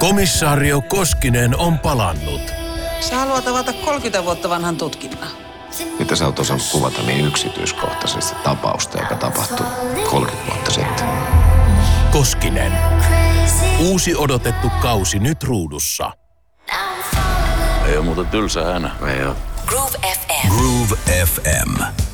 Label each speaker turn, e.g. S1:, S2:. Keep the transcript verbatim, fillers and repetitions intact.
S1: Komissaario Koskinen on palannut.
S2: Sä haluat avata kolmekymmentä vuotta vanhan tutkinnan.
S3: Mitä sä oot osannut kuvata niin yksityiskohtaisesti tapausta, joka tapahtui kolmekymmentä vuotta sitten?
S1: Koskinen. Uusi odotettu kausi nyt ruudussa.
S4: Ei oo muuta tylsä hänä.
S3: Ei oo.
S5: Groove F M.
S1: Groove F M.